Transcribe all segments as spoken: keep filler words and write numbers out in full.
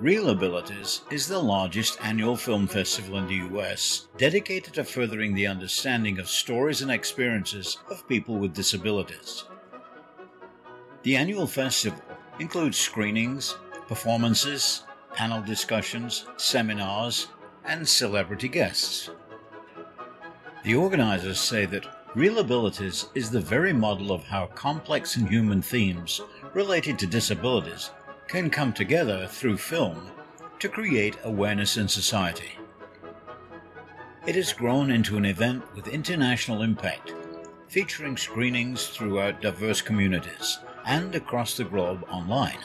Real Abilities is the largest annual film festival in the U S dedicated to furthering the understanding of stories and experiences of people with disabilities. The annual festival includes screenings, performances, panel discussions, seminars, and celebrity guests. The organizers say that Real Abilities is the very model of how complex and human themes related to disabilities can come together through film to create awareness in society. It has grown into an event with international impact, featuring screenings throughout diverse communities and across the globe online.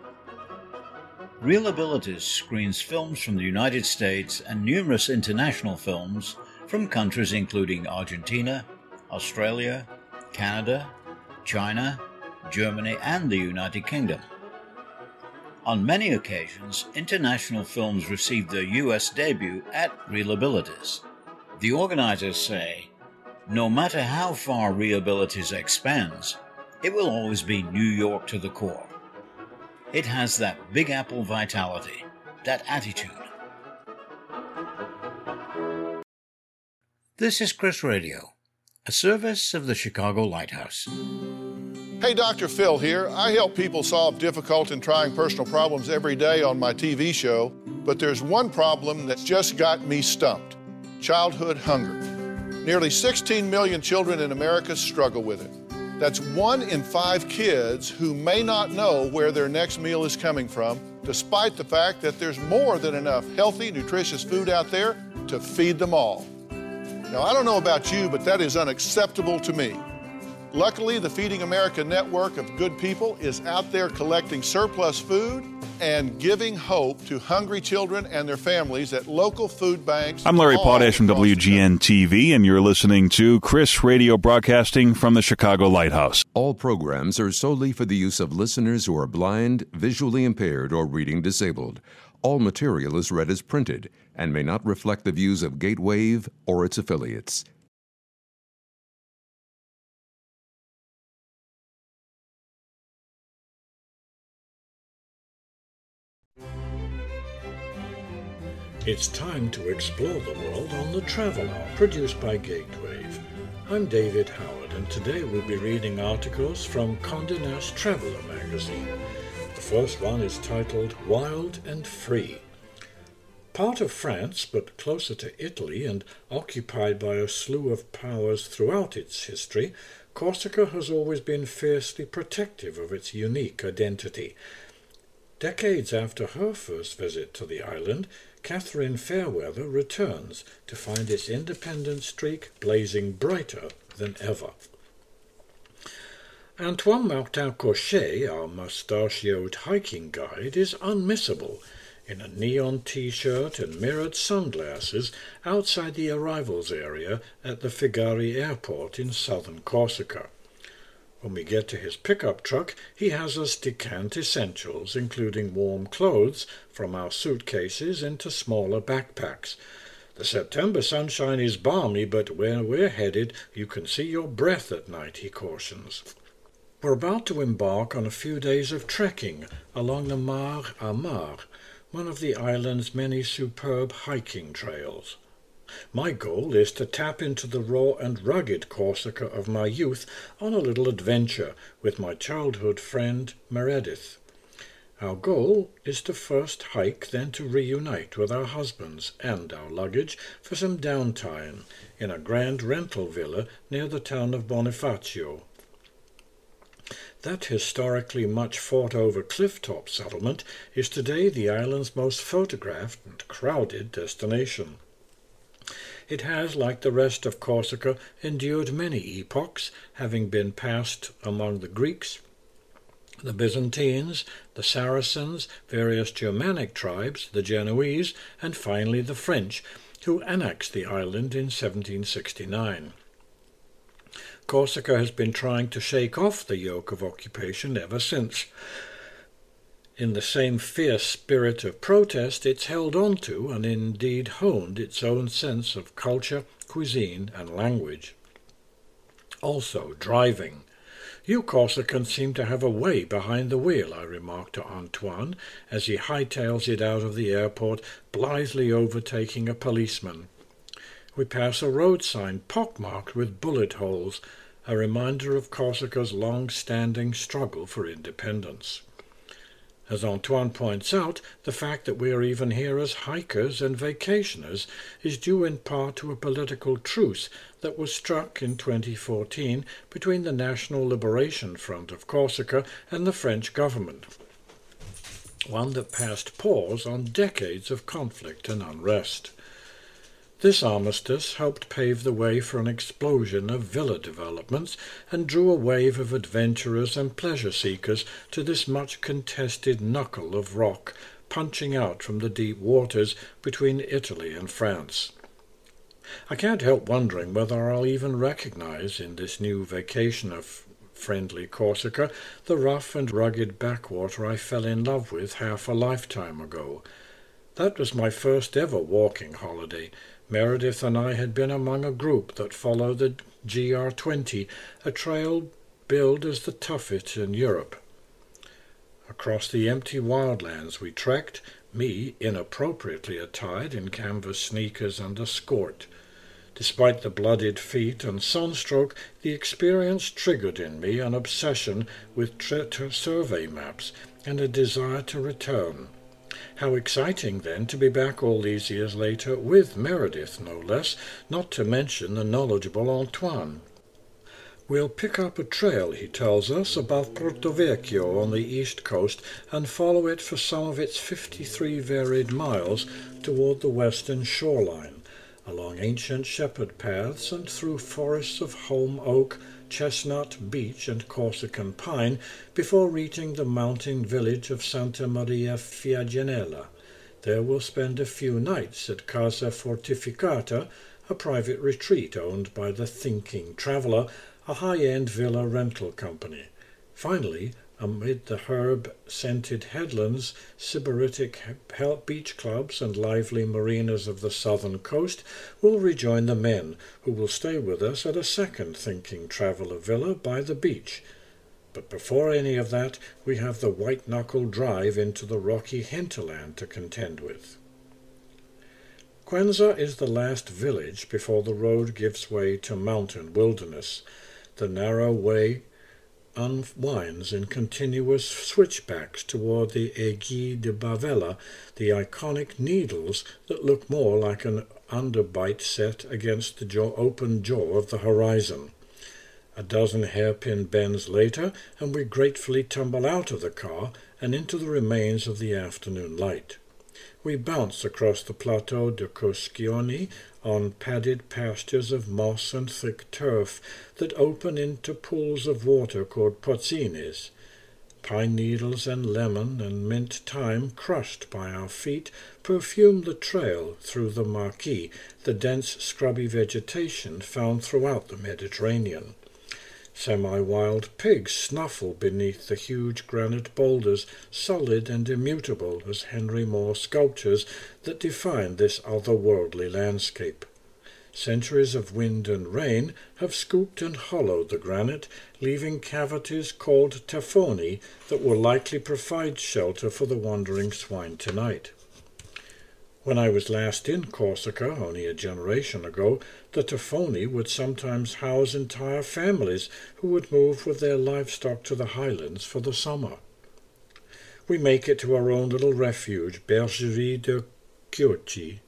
Real Abilities screens films from the United States and numerous international films from countries including Argentina, Australia, Canada, China, Germany, and the United Kingdom. On many occasions, international films received their U S debut at Real Abilities. The organizers say, no matter how far Real Abilities expands, it will always be New York to the core. It has that Big Apple vitality, that attitude. This is Chris Radio, a service of the Chicago Lighthouse. Hey, Doctor Phil here. I help people solve difficult and trying personal problems every day on my T V show, but there's one problem that's just got me stumped: childhood hunger. Nearly sixteen million children in America struggle with it. That's one in five kids who may not know where their next meal is coming from, despite the fact that there's more than enough healthy, nutritious food out there to feed them all. Now, I don't know about you, but that is unacceptable to me. Luckily, the Feeding America network of good people is out there collecting surplus food and giving hope to hungry children and their families at local food banks. I'm Larry Potash from W G N T V, and you're listening to Chris Radio, broadcasting from the Chicago Lighthouse. All programs are solely for the use of listeners who are blind, visually impaired, or reading disabled. All material is read as printed and may not reflect the views of Gatewave or its affiliates. It's time to explore the world on the Travel Hour, produced by Gatewave. I'm David Howard, and today we'll be reading articles from Condé Nast Traveler magazine. The first one is titled Wild and Free. Part of France, but closer to Italy and occupied by a slew of powers throughout its history, Corsica has always been fiercely protective of its unique identity. Decades after her first visit to the island, Catherine Fairweather returns to find its independent streak blazing brighter than ever. Antoine Martin Cochet, our mustachioed hiking guide, is unmissable in a neon t-shirt and mirrored sunglasses outside the arrivals area at the Figari Airport in southern Corsica. When we get to his pickup truck, he has us decant essentials, including warm clothes, from our suitcases into smaller backpacks. The September sunshine is balmy, but where we're headed, you can see your breath at night, he cautions. We're about to embark on a few days of trekking along the Mar à Mar, one of the island's many superb hiking trails. My goal is to tap into the raw and rugged Corsica of my youth on a little adventure with my childhood friend Meredith. Our goal is to first hike, then to reunite with our husbands and our luggage for some downtime in a grand rental villa near the town of Bonifacio. That historically much fought-over cliff-top settlement is today the island's most photographed and crowded destination. It has, like the rest of Corsica, endured many epochs, having been passed among the Greeks, the Byzantines, the Saracens, various Germanic tribes, the Genoese, and finally the French, who annexed the island in seventeen sixty-nine. Corsica has been trying to shake off the yoke of occupation ever since. In the same fierce spirit of protest, it's held on to and indeed honed its own sense of culture, cuisine, and language. Also, driving. "You Corsicans seem to have a way behind the wheel," I remarked to Antoine, as he hightails it out of the airport, blithely overtaking a policeman. We pass a road sign pockmarked with bullet holes, a reminder of Corsica's long-standing struggle for independence. As Antoine points out, the fact that we are even here as hikers and vacationers is due in part to a political truce that was struck in twenty fourteen between the National Liberation Front of Corsica and the French government, one that passed pause on decades of conflict and unrest. This armistice helped pave the way for an explosion of villa developments and drew a wave of adventurers and pleasure-seekers to this much-contested knuckle of rock punching out from the deep waters between Italy and France. I can't help wondering whether I'll even recognize in this new vacation of friendly Corsica the rough and rugged backwater I fell in love with half a lifetime ago. That was my first ever walking holiday. Meredith and I had been among a group that followed the G R twenty, a trail billed as the toughest in Europe. Across the empty wildlands we trekked, me inappropriately attired in canvas sneakers and a skirt. Despite the bloodied feet and sunstroke, the experience triggered in me an obsession with tra- survey maps and a desire to return. How exciting, then, to be back all these years later with Meredith, no less, not to mention the knowledgeable Antoine. We'll pick up a trail, he tells us, above Porto Vecchio on the east coast and follow it for some of its fifty-three varied miles toward the western shoreline, along ancient shepherd paths and through forests of holm oak, chestnut, beech, and Corsican pine, before reaching the mountain village of Santa Maria Fiaginella. There we'll spend a few nights at Casa Fortificata, a private retreat owned by the Thinking Traveller, a high-end villa rental company. Finally, amid the herb-scented headlands, sybaritic beach clubs, and lively marinas of the southern coast, we'll rejoin the men, who will stay with us at a second Thinking Traveller villa by the beach. But before any of that, we have the white-knuckle drive into the rocky hinterland to contend with. Cuenza is the last village before the road gives way to mountain wilderness. The narrow way unwinds in continuous switchbacks toward the Aiguille de Bavella, the iconic needles that look more like an underbite set against the jaw, open jaw of the horizon. A dozen hairpin bends later, and we gratefully tumble out of the car and into the remains of the afternoon light. We bounce across the Plateau de Coscioni on padded pastures of moss and thick turf that open into pools of water called pozzines. Pine needles and lemon and mint thyme crushed by our feet perfume the trail through the Marquis, the dense scrubby vegetation found throughout the Mediterranean. Semi-wild pigs snuffle beneath the huge granite boulders, solid and immutable as Henry Moore sculptures that define this otherworldly landscape. Centuries of wind and rain have scooped and hollowed the granite, leaving cavities called tafoni that will likely provide shelter for the wandering swine tonight. When I was last in Corsica, only a generation ago, the tafoni would sometimes house entire families who would move with their livestock to the highlands for the summer. We make it to our own little refuge, Bergerie de Chiocci,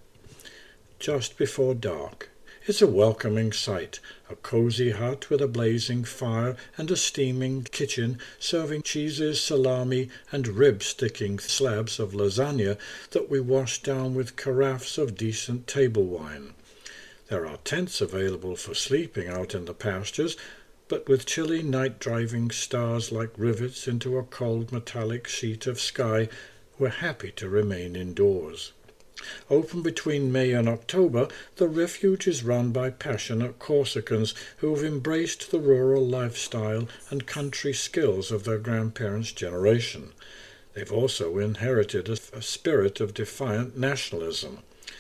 just before dark. It's a welcoming sight, a cozy hut with a blazing fire and a steaming kitchen serving cheeses, salami, and rib-sticking slabs of lasagna that we wash down with carafes of decent table wine. There are tents available for sleeping out in the pastures, but with chilly night-driving stars like rivets into a cold metallic sheet of sky, we're happy to remain indoors. Open between May and October, the refuge is run by passionate Corsicans who have embraced the rural lifestyle and country skills of their grandparents' generation. They've also inherited a, a spirit of defiant nationalism.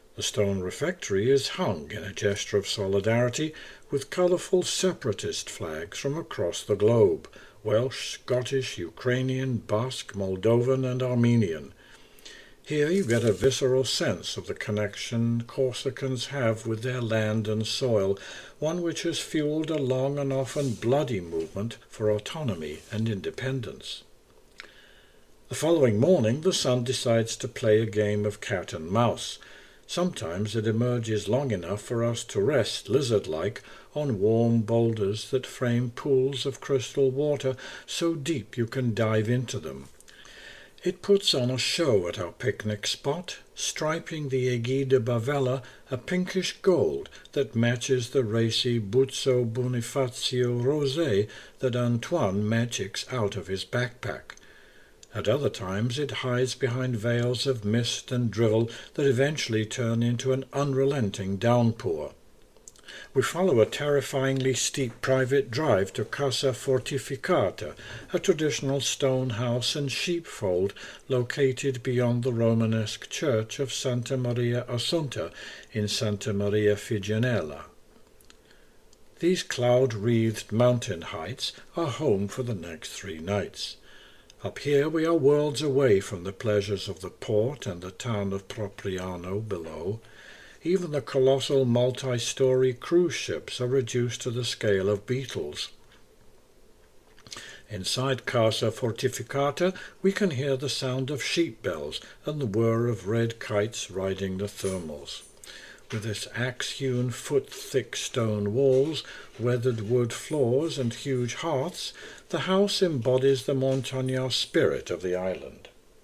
The stone refectory is hung in a gesture of solidarity with colourful separatist flags from across the globe, Welsh, Scottish, Ukrainian, Basque, Moldovan and Armenian. Here you get a visceral sense of the connection Corsicans have with their land and soil, one which has fueled a long and often bloody movement for autonomy and independence. The following morning the sun decides to play a game of cat and mouse. Sometimes it emerges long enough for us to rest, lizard-like, on warm boulders that frame pools of crystal water so deep you can dive into them. It puts on a show at our picnic spot, striping the Aiguille de Bavella a pinkish gold that matches the racy Buzzo Bonifacio rosé that Antoine magics out of his backpack. At other times it hides behind veils of mist and drizzle that eventually turn into an unrelenting downpour. We follow a terrifyingly steep private drive to Casa Fortificata, a traditional stone house and sheepfold located beyond the Romanesque church of Santa Maria Assunta in Santa Maria Figinella. These cloud-wreathed mountain heights are home for the next three nights. Up here we are worlds away from the pleasures of the port and the town of Propriano below. Even the colossal multi-story cruise ships are reduced to the scale of beetles. Inside Casa Fortificata we can hear the sound of sheep bells and the whir of red kites riding the thermals. With its axe-hewn foot-thick stone walls, weathered wood floors and huge hearths, the house embodies the Montagnard spirit of the island.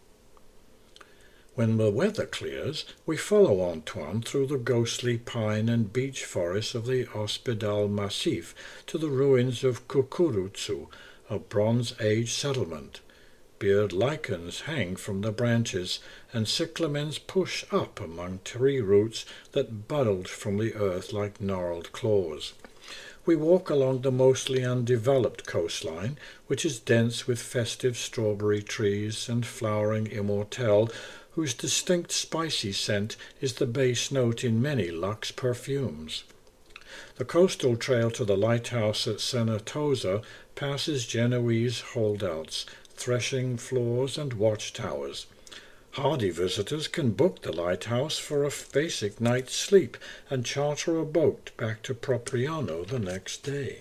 When the weather clears, we follow Antoine through the ghostly pine and beech forests of the Hospital Massif to the ruins of Cucurutsu, a Bronze Age settlement. Beard lichens hang from the branches, and cyclamens push up among tree roots that bulge from the earth like gnarled claws. We walk along the mostly undeveloped coastline, which is dense with festive strawberry trees and flowering immortelle, whose distinct spicy scent is the base note in many luxe perfumes. The coastal trail to the lighthouse at Senatosa passes Genoese holdouts, threshing floors and watchtowers. Hardy visitors can book the lighthouse for a basic night's sleep and charter a boat back to Propriano the next day.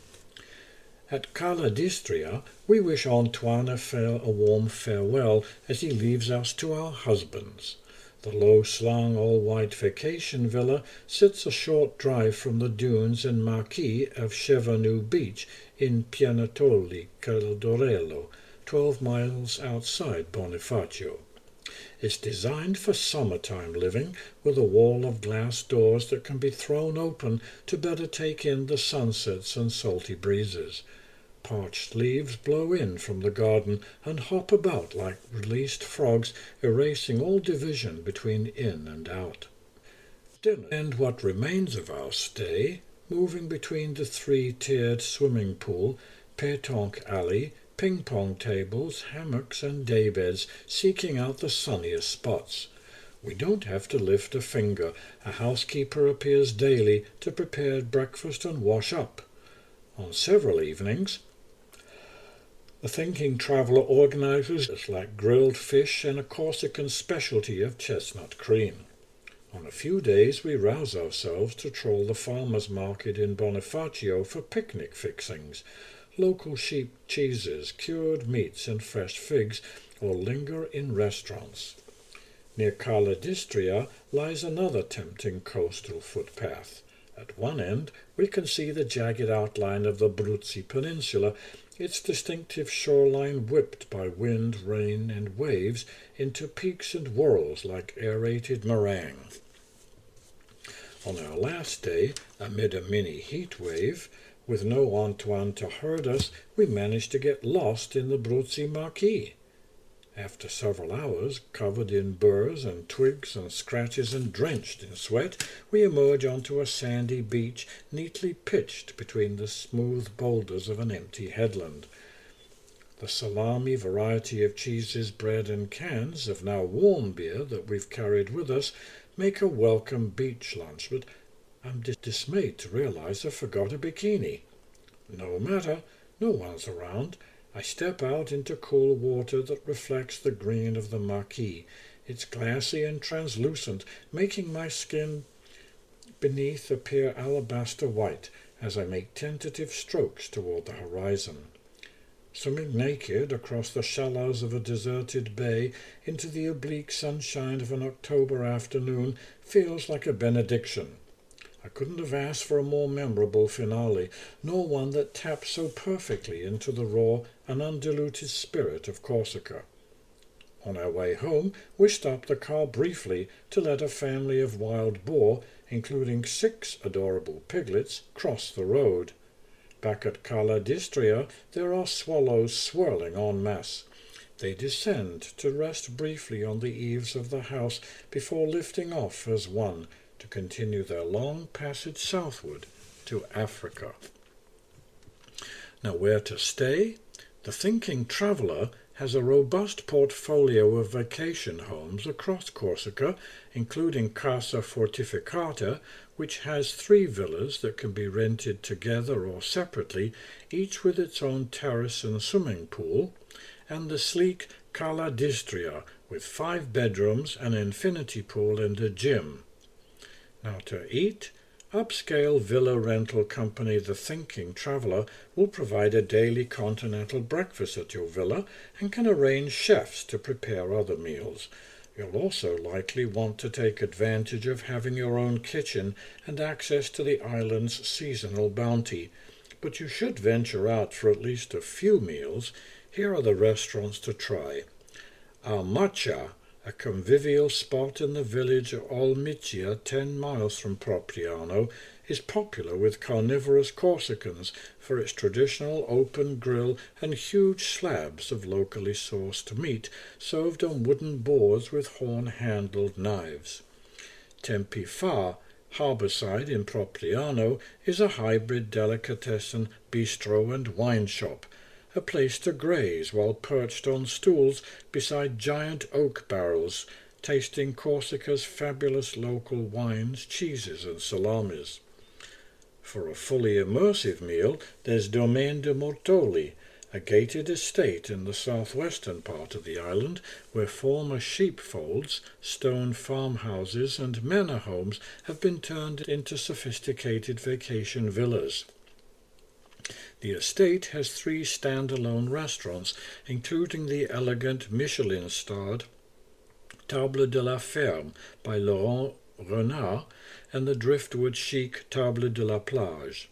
At Cala d'Istria we wish Antoine a, fair, a warm farewell as he leaves us to our husbands. The low-slung, all-white vacation villa sits a short drive from the dunes and marquee of Chevanou Beach in Pianatoli, Caldorello, twelve miles outside Bonifacio. It's designed for summertime living, with a wall of glass doors that can be thrown open to better take in the sunsets and salty breezes. Parched leaves blow in from the garden and hop about like released frogs, erasing all division between in and out. Dinner and what remains of our stay, moving between the three-tiered swimming pool, pétanque alley, ping-pong tables, hammocks and daybeds, seeking out the sunniest spots. We don't have to lift a finger. A housekeeper appears daily to prepare breakfast and wash up. On several evenings, the thinking traveller organises like grilled fish and a Corsican specialty of chestnut cream. On a few days we rouse ourselves to troll the farmers' market in Bonifacio for picnic fixings, local sheep cheeses, cured meats and fresh figs, or linger in restaurants. Near Cala d'Istria lies another tempting coastal footpath. At one end we can see the jagged outline of the Abruzzi Peninsula, its distinctive shoreline whipped by wind, rain, and waves into peaks and whirls like aerated meringue. On our last day, amid a mini heat wave, with no Antoine to herd us, we managed to get lost in the Abruzzi Marquis. After several hours, covered in burrs and twigs and scratches and drenched in sweat, we emerge onto a sandy beach neatly pitched between the smooth boulders of an empty headland. The salami variety of cheeses, bread and cans of now warm beer that we've carried with us make a welcome beach lunch, but I'm dis- dismayed to realize I forgot a bikini. No matter, no one's around. I step out into cool water that reflects the green of the marquee. It's glassy and translucent, making my skin beneath appear alabaster white as I make tentative strokes toward the horizon. Swimming naked across the shallows of a deserted bay into the oblique sunshine of an October afternoon feels like a benediction. I couldn't have asked for a more memorable finale, nor one that taps so perfectly into the raw and undiluted spirit of Corsica. On our way home, we stopped the car briefly to let a family of wild boar, including six adorable piglets, cross the road. Back at Cala d'Istria, there are swallows swirling en masse. They descend to rest briefly on the eaves of the house before lifting off as one to continue their long passage southward to Africa. Now, where to stay? The thinking traveller has a robust portfolio of vacation homes across Corsica, including Casa Fortificata, which has three villas that can be rented together or separately, each with its own terrace and swimming pool, and the sleek Cala d'Istria, with five bedrooms, an infinity pool and a gym. Now to eat, upscale villa rental company The Thinking Traveller will provide a daily continental breakfast at your villa and can arrange chefs to prepare other meals. You'll also likely want to take advantage of having your own kitchen and access to the island's seasonal bounty. But you should venture out for at least a few meals. Here are the restaurants to try. Almaccia, a convivial spot in the village of Olmiccia, ten miles from Propriano, is popular with carnivorous Corsicans for its traditional open grill and huge slabs of locally sourced meat served on wooden boards with horn-handled knives. Tempi Fa, harbourside in Propriano, is a hybrid delicatessen bistro and wine shop, a place to graze while perched on stools beside giant oak barrels, tasting Corsica's fabulous local wines, cheeses and salamis. For a fully immersive meal, there's Domaine de Mortoli, a gated estate in the southwestern part of the island where former sheepfolds, stone farmhouses and manor homes have been turned into sophisticated vacation villas. The estate has three standalone restaurants, including the elegant Michelin-starred Table de la Ferme by Laurent Renard and the driftwood chic Table de la Plage.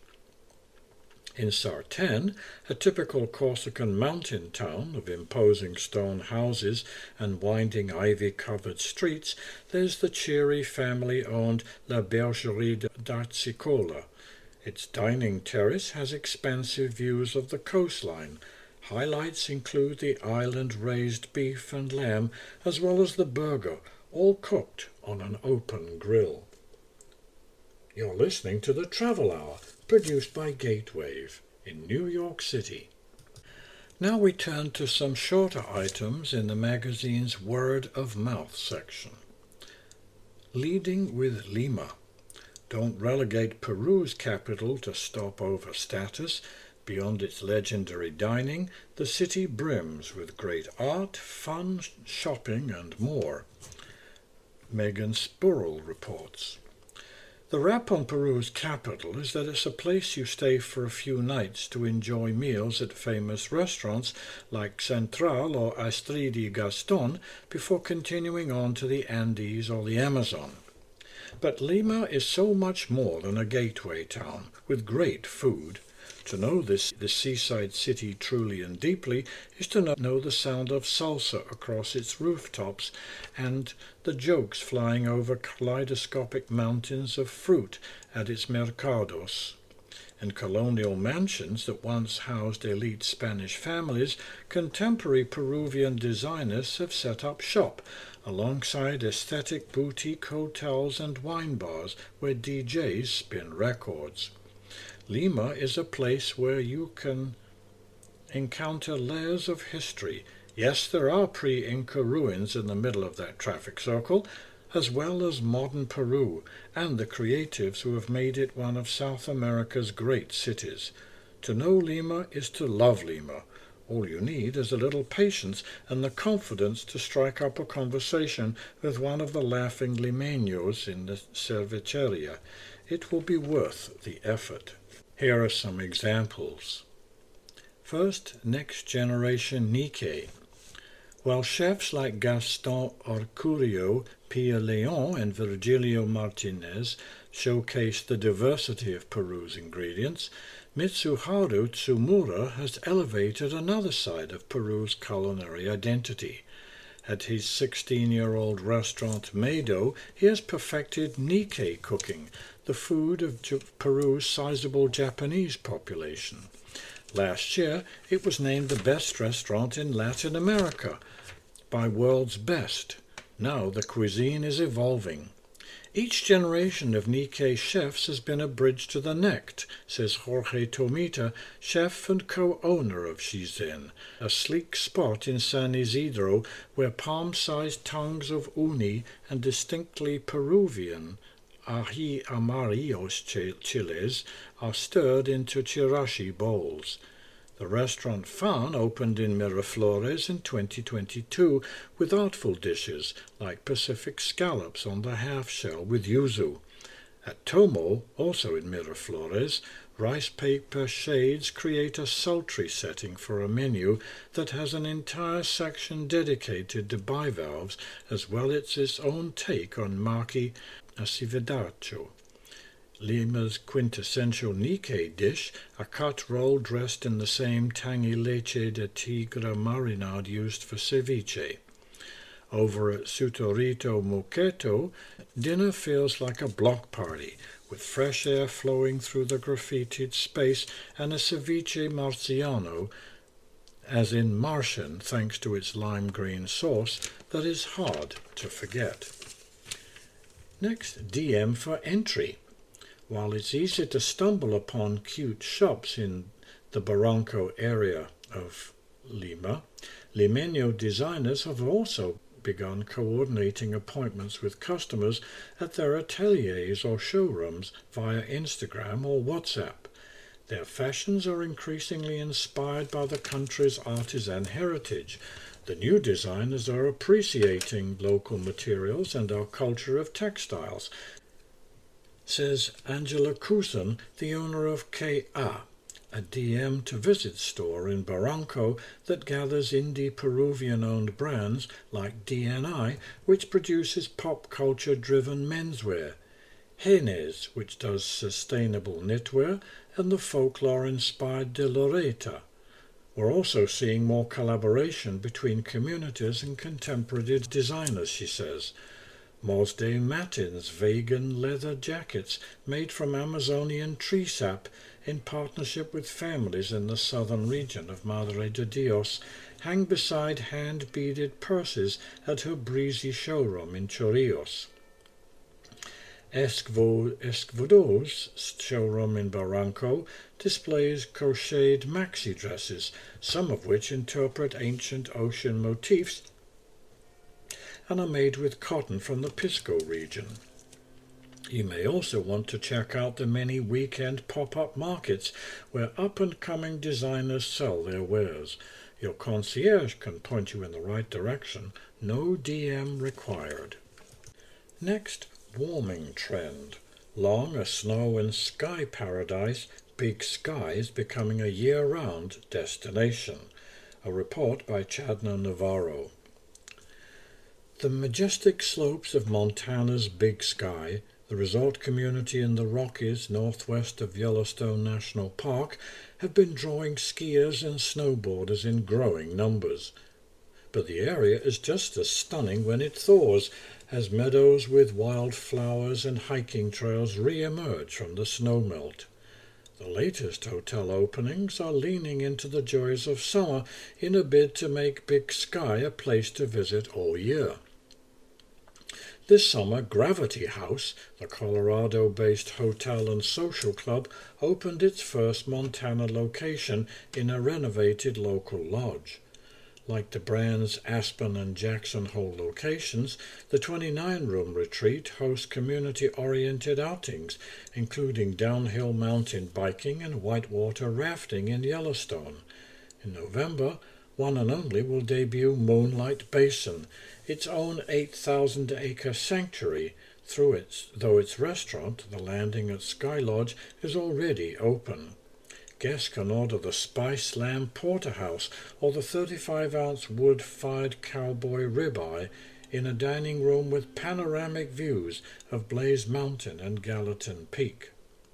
In Sartène, a typical Corsican mountain town of imposing stone houses and winding ivy-covered streets, there's the cheery family-owned La Bergerie d'Arcicola. Its dining terrace has expansive views of the coastline. Highlights include the island-raised beef and lamb, as well as the burger, all cooked on an open grill. You're listening to the Travel Hour, produced by Gatewave in New York City. Now we turn to some shorter items in the magazine's Word of Mouth section. Leading with Lima. Don't relegate Peru's capital to stopover status. Beyond its legendary dining, the city brims with great art, fun, shopping, and more. Megan Spurrell reports. The rap on Peru's capital is that it's a place you stay for a few nights to enjoy meals at famous restaurants like Central or Astridi Gaston before continuing on to the Andes or the Amazon. But Lima is so much more than a gateway town with great food. To know this, this seaside city truly and deeply is to know the sound of salsa across its rooftops and the jokes flying over kaleidoscopic mountains of fruit at its mercados. In colonial mansions that once housed elite Spanish families, contemporary Peruvian designers have set up shop alongside aesthetic boutique hotels and wine bars where D Js spin records. Lima is a place where you can encounter layers of history. Yes, there are pre-Inca ruins in the middle of that traffic circle, as well as modern Peru and the creatives who have made it one of South America's great cities. To know Lima is to love Lima. All you need is a little patience and the confidence to strike up a conversation with one of the laughing limeños in the cerveceria. It will be worth the effort. Here are some examples. First, next generation Nikkei. While chefs like Gaston Arcurio, Pia Leon, and Virgilio Martinez showcase the diversity of Peru's ingredients, Mitsuharu Tsumura has elevated another side of Peru's culinary identity. At his sixteen-year-old restaurant Meido, he has perfected Nikkei cooking, the food of Peru's sizable Japanese population. Last year, it was named the best restaurant in Latin America by World's Best. Now the cuisine is evolving. Each generation of Nikkei chefs has been a bridge to the next, says Jorge Tomita, chef and co-owner of Shizen, a sleek spot in San Isidro where palm-sized tongues of uni and distinctly Peruvian ají amarillos chiles are stirred into chirashi bowls. The restaurant Fan opened in Miraflores in twenty twenty-two with artful dishes like Pacific scallops on the half-shell with yuzu. At Tomo, also in Miraflores, rice paper shades create a sultry setting for a menu that has an entire section dedicated to bivalves as well as its own take on maki acevedacho. Lima's quintessential Nikkei dish, a cut roll dressed in the same tangy leche de tigre marinade used for ceviche. Over at Sutorito Moqueto, dinner feels like a block party, with fresh air flowing through the graffitied space and a ceviche marciano, as in Martian, thanks to its lime green sauce, that is hard to forget. Next, D M for entry. While it's easy to stumble upon cute shops in the Barranco area of Lima, Limeño designers have also begun coordinating appointments with customers at their ateliers or showrooms via Instagram or WhatsApp. Their fashions are increasingly inspired by the country's artisan heritage. The new designers are appreciating local materials and our culture of textiles, says Angela Cousin, the owner of K A, a D M to visit store in Barranco that gathers indie Peruvian-owned brands like D N I, which produces pop culture-driven menswear, Genes, which does sustainable knitwear, and the folklore-inspired De Loreta. We're also seeing more collaboration between communities and contemporary designers, she says. Mosde Matins vegan leather jackets made from Amazonian tree sap in partnership with families in the southern region of Madre de Dios hang beside hand-beaded purses at her breezy showroom in Chorrillos. Esquvodo's showroom in Barranco displays crocheted maxi dresses, some of which interpret ancient ocean motifs and are made with cotton from the Pisco region. You may also want to check out the many weekend pop-up markets where up-and-coming designers sell their wares. Your concierge can point you in the right direction. No D M required. Next, warming trend. Long a snow and sky paradise, Big Sky is becoming a year-round destination. A report by Chadna Navarro. The majestic slopes of Montana's Big Sky, the resort community in the Rockies northwest of Yellowstone National Park, have been drawing skiers and snowboarders in growing numbers. But the area is just as stunning when it thaws, as meadows with wildflowers and hiking trails re-emerge from the snowmelt. The latest hotel openings are leaning into the joys of summer in a bid to make Big Sky a place to visit all year. This summer, Gravity House, the Colorado-based hotel and social club, opened its first Montana location in a renovated local lodge. Like the brand's Aspen and Jackson Hole locations, the twenty-nine room retreat hosts community-oriented outings, including downhill mountain biking and whitewater rafting in Yellowstone. In November, One and Only will debut Moonlight Basin, its own eight thousand acre sanctuary, through its, though its restaurant, The Landing at Sky Lodge, is already open. Guests can order the Spice Lamb Porterhouse or the thirty-five ounce wood-fired cowboy ribeye in a dining room with panoramic views of Blaze Mountain and Gallatin Peak.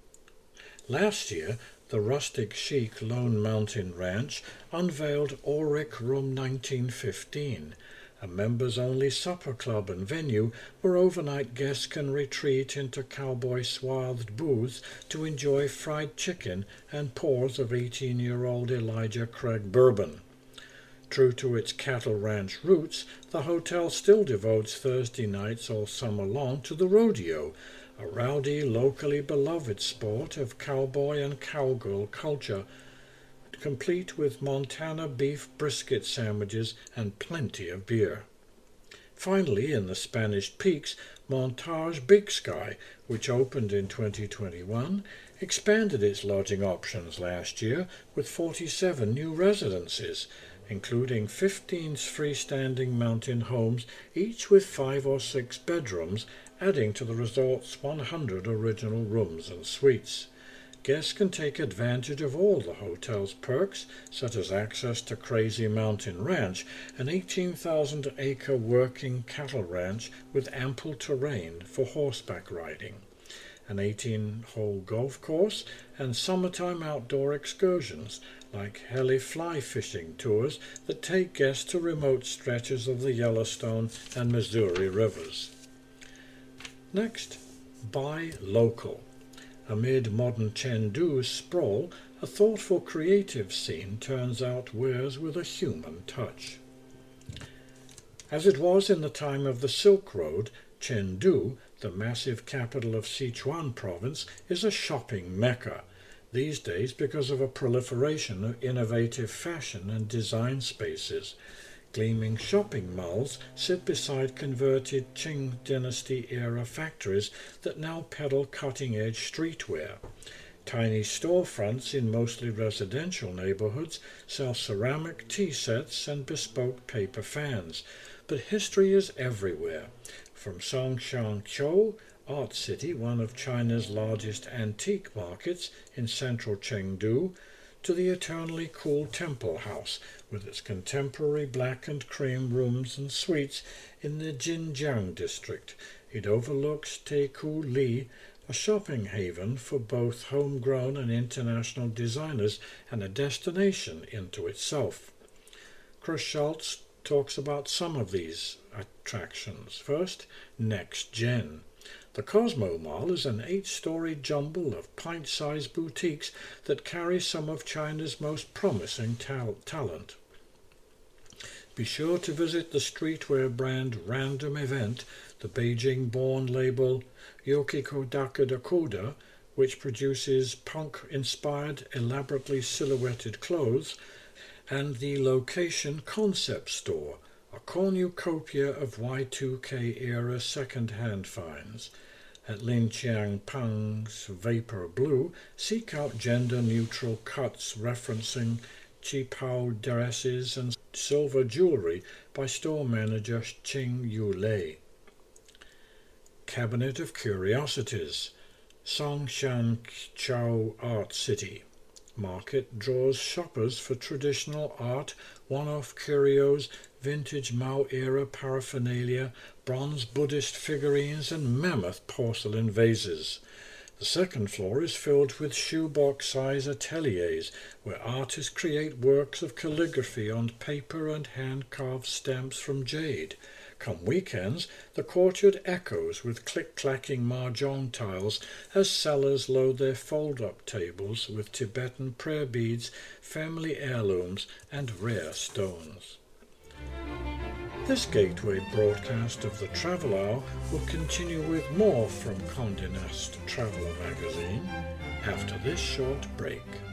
Last year, the rustic chic Lone Mountain Ranch unveiled Auric Room nineteen fifteen, a members-only supper club and venue where overnight guests can retreat into cowboy-swathed booths to enjoy fried chicken and pours of eighteen-year-old Elijah Craig bourbon. True to its cattle ranch roots, the hotel still devotes Thursday nights all summer long to the rodeo, a rowdy, locally beloved sport of cowboy and cowgirl culture, complete with Montana beef brisket sandwiches and plenty of beer. Finally, in the Spanish Peaks, Montage Big Sky, which opened in twenty twenty-one, expanded its lodging options last year with forty-seven new residences, including fifteen freestanding mountain homes, each with five or six bedrooms, adding to the resort's one hundred original rooms and suites. Guests can take advantage of all the hotel's perks, such as access to Crazy Mountain Ranch, an eighteen thousand acre working cattle ranch with ample terrain for horseback riding, an eighteen hole golf course, and summertime outdoor excursions, like heli fly fishing tours that take guests to remote stretches of the Yellowstone and Missouri rivers. Next, buy local. Amid modern Chengdu's sprawl, a thoughtful creative scene turns out wares with a human touch. As it was in the time of the Silk Road, Chengdu, the massive capital of Sichuan province, is a shopping mecca, these days because of a proliferation of innovative fashion and design spaces. Gleaming shopping malls sit beside converted Qing Dynasty-era factories that now peddle cutting-edge streetwear. Tiny storefronts in mostly residential neighborhoods sell ceramic tea sets and bespoke paper fans. But history is everywhere. From Songshanqiu, Art City, one of China's largest antique markets in central Chengdu, to the eternally cool Temple House, with its contemporary black and cream rooms and suites in the Jinjiang district. It overlooks Taikoo Li, a shopping haven for both homegrown and international designers and a destination into itself. Chris Schultz talks about some of these attractions. First, Next Gen. The Cosmo Mall is an eight-story jumble of pint-sized boutiques that carry some of China's most promising tal- talent. Be sure to visit the streetwear brand Random Event, the Beijing-born label Yokiko Dakoda, which produces punk-inspired, elaborately silhouetted clothes, and the Location Concept Store, a cornucopia of Y two K-era second-hand finds. At Lin Chiang Pang's Vapor Blue, seek out gender-neutral cuts referencing qipao dresses and silver jewelry by store manager Qing Yulei. Cabinet of Curiosities, Songshanqiu Art City. Market draws shoppers for traditional art, one-off curios, vintage Mao-era paraphernalia, bronze Buddhist figurines, and mammoth porcelain vases. The second floor is filled with shoebox-size ateliers, where artists create works of calligraphy on paper and hand-carved stamps from jade. Come weekends, the courtyard echoes with click-clacking mahjong tiles as sellers load their fold-up tables with Tibetan prayer beads, family heirlooms, and rare stones. This Gateway broadcast of the Travel Hour will continue with more from Condé Nast Traveler magazine after this short break.